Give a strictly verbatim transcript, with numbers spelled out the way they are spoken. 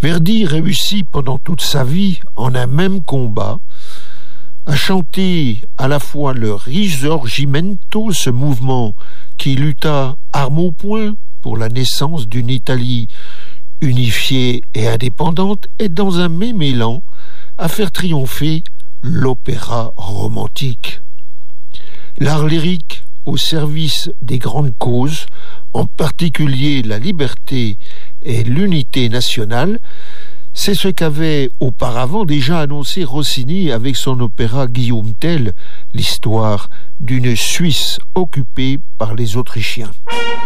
Verdi réussit pendant toute sa vie, en un même combat, à chanter à la fois le Risorgimento, ce mouvement qui lutta armes au poing pour la naissance d'une Italie unifiée et indépendante, et dans un même élan à faire triompher l'opéra romantique. L'art lyrique au service des grandes causes, en particulier la liberté et l'unité nationale, c'est ce qu'avait auparavant déjà annoncé Rossini avec son opéra Guillaume Tell, l'histoire d'une Suisse occupée par les Autrichiens.